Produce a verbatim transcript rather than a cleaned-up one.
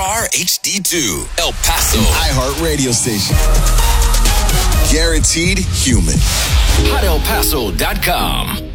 R H D two, El Paso. iHeart Radio station. Guaranteed human. hot el paso dot com.